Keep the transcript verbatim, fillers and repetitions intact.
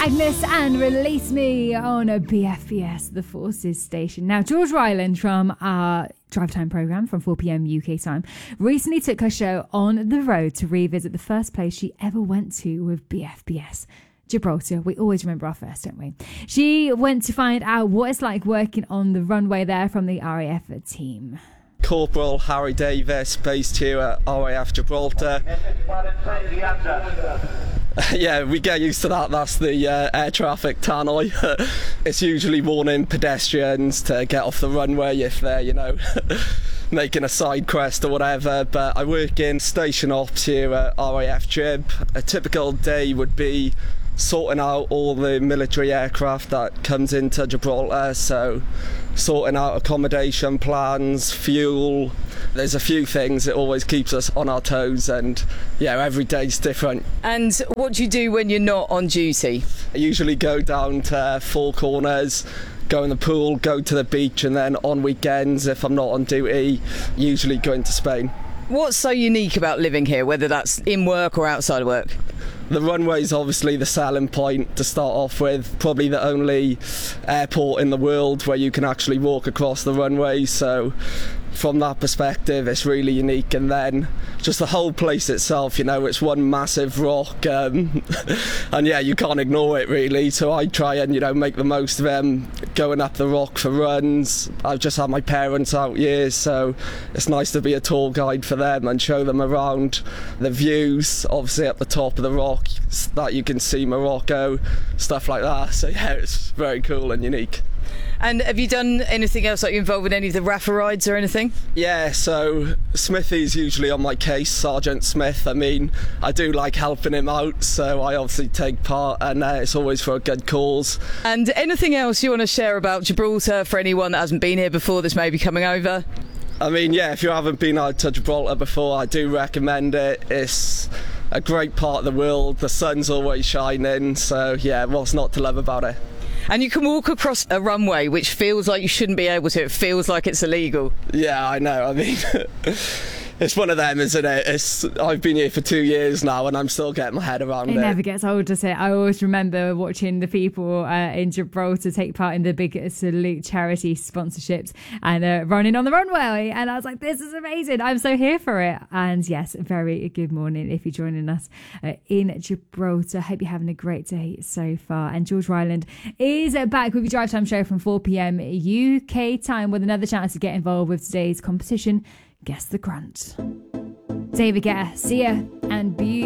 Agnes and Release Me on a B F B S, the Forces station. Now, George Ryland from our Drive Time programme from four p.m. U K time recently took her show on the road to revisit the first place she ever went to with B F B S. Gibraltar. We always remember our first, don't we? She went to find out what it's like working on the runway there from the R A F team. Corporal Harry Davis, based here at R A F Gibraltar. Yeah, we get used to that. That's the uh, air traffic tannoy. It's usually warning pedestrians to get off the runway if they're, you know, making a side crest or whatever. But I work in station ops here at R A F Gib. A typical day would be sorting out all the military aircraft that comes into Gibraltar, so sorting out accommodation plans, fuel. There's a few things that always keeps us on our toes, and yeah, every day's different. And what do you do when you're not on duty? I usually go down to Four Corners, go in the pool, go to the beach, and then on weekends, if I'm not on duty, usually go into Spain. What's so unique about living here, whether that's in work or outside of work? The runway's obviously the selling point to start off with. Probably the only airport in the world where you can actually walk across the runway, so from that perspective it's really unique. And then just the whole place itself, you know, it's one massive rock, um, and yeah, you can't ignore it really, so I try and, you know, make the most of them going up the rock for runs. I've just had my parents out here, so it's nice to be a tour guide for them and show them around the views, obviously at the top of the rock that you can see Morocco, stuff like that. So yeah, it's very cool and unique. And have you done anything else, like you involved in any of the RAFA rides or anything? Yeah, so Smithy's usually on my case, Sergeant Smith. I mean, I do like helping him out, so I obviously take part, and uh, it's always for a good cause. And anything else you want to share about Gibraltar for anyone that hasn't been here before that's maybe coming over? I mean, yeah, if you haven't been out to Gibraltar before, I do recommend it. It's a great part of the world. The sun's always shining, so yeah, what's not to love about it? And you can walk across a runway which feels like you shouldn't be able to. It feels like it's illegal. Yeah, I know. I mean, it's one of them, isn't it? It's, I've been here for two years now and I'm still getting my head around it. It never gets old, does it? I always remember watching the people uh, in Gibraltar take part in the big Salute charity sponsorships and uh, running on the runway. And I was like, this is amazing. I'm so here for it. And yes, very good morning if you're joining us uh, in Gibraltar. Hope you're having a great day so far. And George Ryland is back with your Drive Time show from four p.m. U K time with another chance to get involved with today's competition. Guess the grunt. David Guetta, Sia, and Beauty.